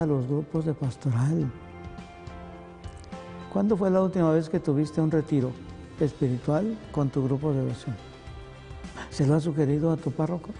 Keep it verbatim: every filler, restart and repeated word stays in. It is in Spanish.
A los grupos de pastoral. ¿Cuándo fue la última vez que tuviste un retiro espiritual con tu grupo de oración? ¿Se lo has sugerido a tu párroco?